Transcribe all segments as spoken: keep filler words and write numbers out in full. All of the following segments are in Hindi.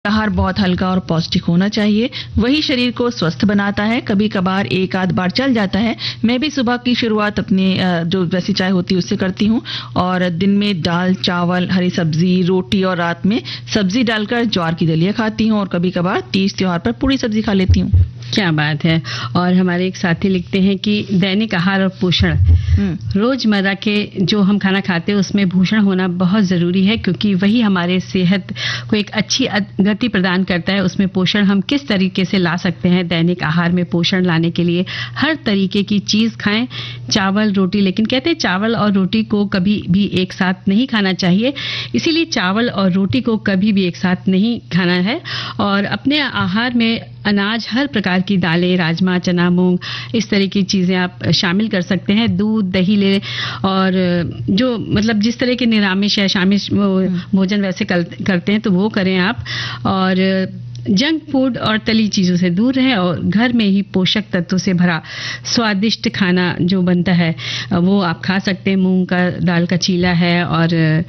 आहार बहुत हल्का और पौष्टिक होना चाहिए, वही शरीर को स्वस्थ बनाता है। कभी कभार एक आध बार चल जाता है। मैं भी सुबह की शुरुआत अपने जो वैसी चाय होती है उससे करती हूँ, और दिन में दाल, चावल, हरी सब्जी, रोटी, और रात में सब्जी डालकर ज्वार की दलिया खाती हूँ, और कभी कभार तीज त्योहार पर पूरी सब्जी खा लेती हूँ। क्या बात है। और हमारे एक साथी लिखते हैं कि दैनिक आहार और पोषण, रोजमर्रा के जो हम खाना खाते हैं उसमें पोषण होना बहुत जरूरी है, क्योंकि वही हमारे सेहत को एक अच्छी गति प्रदान करता है। उसमें पोषण हम किस तरीके से ला सकते हैं दैनिक आहार में पोषण लाने के लिए हर तरीके की चीज खाएं, चावल, रोटी। लेकिन कहते हैं चावल और रोटी को कभी भी एक साथ नहीं खाना चाहिए, इसीलिए चावल और रोटी को कभी भी एक साथ नहीं खाना है। और अपने आहार में अनाज, हर प्रकार की दालें, राजमा, चना, मूंग, इस तरह की चीजें आप शामिल कर सकते हैं। दूध, दही ले, और जो मतलब जिस तरह के निरामिष या शामिल भोजन वैसे करते हैं तो वो करें आप। और जंक फूड और तली चीजों से दूर रहें, और घर में ही पोषक तत्वों से भरा स्वादिष्ट खाना जो बनता है वो आप खा सकते हैं। मूंग का दाल का चीला है, और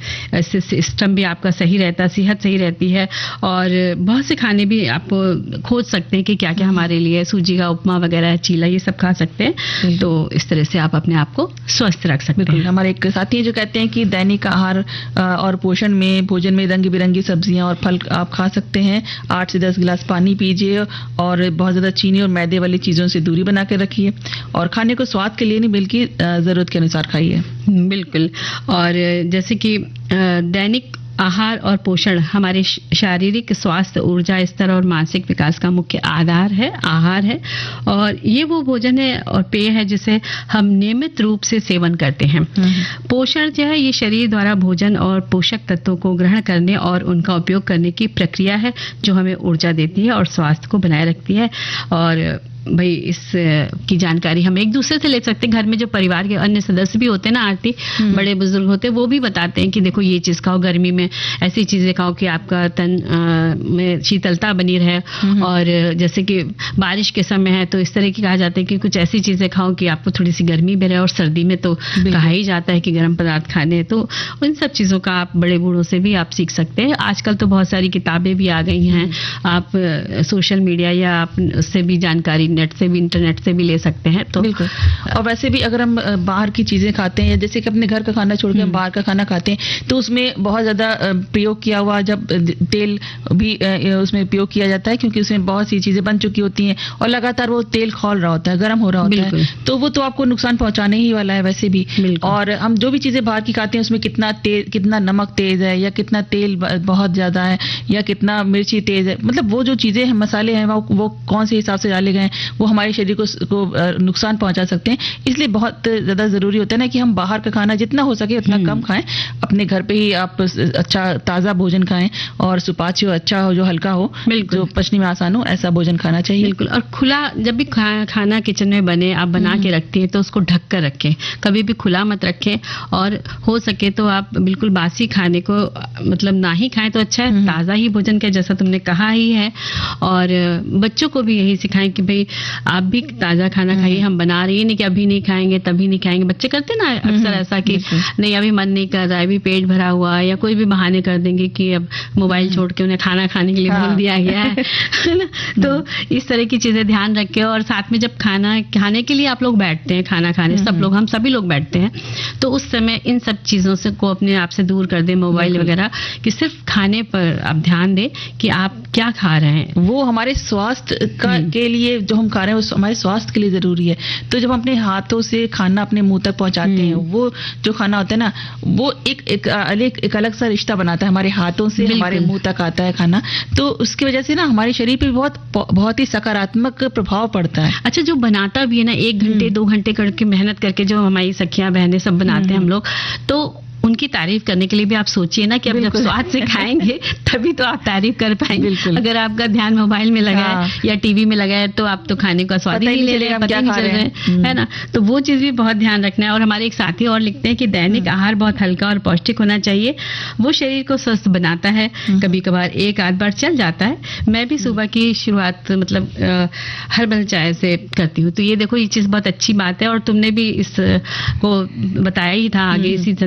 सिस्टम भी आपका सही रहता है, सेहत सही रहती है। और बहुत से खाने भी आप खोज सकते हैं कि क्या क्या हमारे लिए, सूजी का उपमा वगैरह, चीला, ये सब खा सकते हैं। तो इस तरह से आप अपने आप को स्वस्थ रख सकते हैं। हमारे एक साथी जो कहते हैं कि दैनिक आहार और पोषण में, भोजन में रंग बिरंगी सब्जियां और फल आप खा सकते हैं। आठ से दस गिलास पानी पीजिए, और बहुत ज्यादा चीनी और मैदे वाली चीजों से दूरी बना के रखिए, और खाने को स्वाद के लिए नहीं बल्कि जरूरत के अनुसार खाइए। बिल्कुल। और जैसे कि दैनिक आहार और पोषण हमारे शारीरिक स्वास्थ्य, ऊर्जा स्तर और मानसिक विकास का मुख्य आधार है, आहार है। और ये वो भोजन है और पेय है जिसे हम नियमित रूप से सेवन करते हैं। पोषण जो है ये शरीर द्वारा भोजन और पोषक तत्वों को ग्रहण करने और उनका उपयोग करने की प्रक्रिया है जो हमें ऊर्जा देती है और स्वास्थ्य को बनाए रखती है। और भाई इस की जानकारी हम एक दूसरे से ले सकते हैं। घर में जो परिवार के अन्य सदस्य भी होते हैं ना, आंटी, बड़े बुजुर्ग होते हैं, वो भी बताते हैं कि देखो ये चीज खाओ, गर्मी में ऐसी चीजें खाओ कि आपका तन आ, में शीतलता बनी रहे। और जैसे कि बारिश के समय है तो इस तरह की कहा जाता है कि कुछ ऐसी चीजें खाओ कि आपको थोड़ी सी गर्मी भी रहे, और सर्दी में तो कहा ही जाता है कि गर्म पदार्थ खाने। तो उन सब चीजों का आप बड़े बूढ़ों से भी आप सीख सकते हैं। आजकल तो बहुत सारी किताबें भी आ गई हैं, आप सोशल मीडिया या आप उससे भी जानकारी नेट से भी, इंटरनेट से भी ले सकते हैं। तो बिल्कुल। और वैसे भी अगर हम बाहर की चीजें खाते हैं, जैसे कि अपने घर का खाना छोड़ के हम बाहर का खाना खाते हैं, तो उसमें बहुत ज्यादा प्रयोग किया हुआ जब तेल भी उसमें प्रयोग किया जाता है, क्योंकि उसमें बहुत सी चीजें बन चुकी होती हैं और लगातार वो तेल खौल रहा होता है, गर्म हो रहा होता है, तो वो तो आपको नुकसान पहुंचाने ही वाला है वैसे भी। और हम जो भी चीजें बाहर की खाते हैं उसमें कितना तेल, कितना नमक तेज है, या कितना तेल बहुत ज्यादा है, या कितना मिर्ची तेज है, मतलब वो जो चीजें हैं, मसाले हैं, वो, वो कौन से हिसाब से डाले गए हैं, वो हमारे शरीर को, को नुकसान पहुंचा सकते हैं। इसलिए बहुत ज्यादा जरूरी होता है ना कि हम बाहर का खाना जितना हो सके उतना कम खाएं। अपने घर पे ही आप अच्छा ताजा भोजन खाएं, और सुपाच्य अच्छा हो, जो हल्का हो, जो पचने में आसान हो, ऐसा भोजन खाना चाहिए। बिल्कुल। और खुला जब भी खा, खाना किचन में बने, आप बना के रखते हैं तो उसको ढक कर रखें, कभी भी खुला मत रखें। और हो सके तो आप बिल्कुल बासी खाने को मतलब ना ही खाएं तो अच्छा है, ताजा ही भोजन का, जैसा तुमने कहा ही है। और बच्चों को भी यही सिखाएं कि भाई आप भी ताजा खाना खाइए, हम बना रही है नहीं कि अभी नहीं खाएंगे तभी नहीं खाएंगे। बच्चे करते ना अक्सर ऐसा कि नहीं अभी मन नहीं कर रहा है, अभी पेट भरा हुआ है, या कोई भी बहाने कर देंगे कि अब मोबाइल छोड़ के उन्हें खाना खाने के लिए बोल दिया गया है ना। तो इस तरह की चीजें ध्यान रखें। और साथ में जब खाना खाने के लिए आप लोग बैठते हैं, खाना खाने सब लोग, हम सभी लोग बैठते हैं, तो उस समय इन सब चीजों से को अपने आप से दूर कर दें, मोबाइल वगैरह, कि सिर्फ खाने पर आप ध्यान दें कि आप क्या खा रहे हैं। वो हमारे स्वास्थ्य का के लिए जो हम खा रहे हैं वो हमारे स्वास्थ्य के लिए जरूरी है। तो जब हम अपने हाथों से खाना अपने मुंह तक पहुंचाते हैं, वो जो खाना होता है ना, वो एक एक अलग एक अलग सा रिश्ता बनाता है, हमारे हाथों से हमारे मुंह तक आता है खाना, तो उसकी वजह से ना हमारे शरीर पे बहुत बहुत ही सकारात्मक प्रभाव पड़ता है। अच्छा, जो बनाता भी है ना, एक घंटे दो घंटे करके मेहनत करके जो हमारी सखियां बहनें सब बनाते हैं हम लोग, तो उनकी तारीफ करने के लिए भी आप सोचिए ना कि अब जब स्वाद से खाएंगे तभी तो आप तारीफ कर पाएंगे। अगर आपका ध्यान मोबाइल में लगा है या टीवी में लगा है तो आप तो खाने का स्वाद ही नहीं ले रहे हैं, पता नहीं चल रहे हैं, है ना। तो वो चीज भी बहुत ध्यान रखना है। और हमारे एक साथी और लिखते हैं कि दैनिक आहार बहुत हल्का और पौष्टिक होना चाहिए, वो शरीर को स्वस्थ बनाता है, कभी कभार एक आध बार चल जाता है। मैं भी सुबह की शुरुआत मतलब हर्बल चाय से करती हूँ। तो ये देखो, ये चीज बहुत अच्छी बात है, और तुमने भी इस को बताया ही था आगे इसी संदेश को।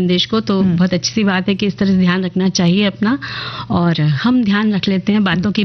तो बहुत अच्छी सी बात है कि इस तरह से ध्यान रखना चाहिए अपना, और हम ध्यान रख लेते हैं बातों की